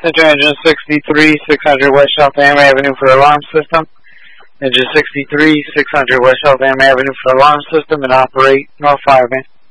Center Engine 63, 600 West Cheltenham Avenue for alarm system. Engine 63, 600 West Cheltenham Avenue for alarm system and operate North Fireman.